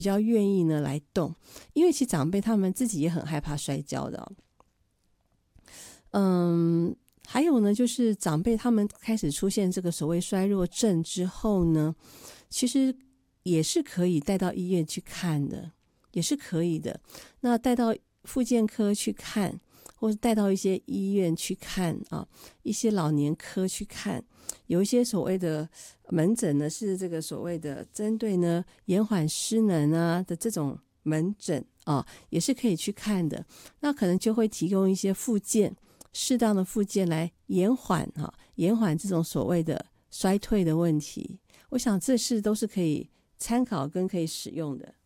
比较愿意呢来动，因为其实长辈他们自己也很害怕摔跤的还有呢，就是长辈他们开始出现这个所谓衰弱症之后呢，其实也是可以带到医院去看的，也是可以的。那带到复健科去看，或者带到一些医院去看一些老年科去看，有一些所谓的门诊呢，是这个所谓的针对呢延缓失能的这种门诊也是可以去看的。那可能就会提供一些复健，适当的复健来延缓这种所谓的衰退的问题。我想这都是可以参考跟可以使用的。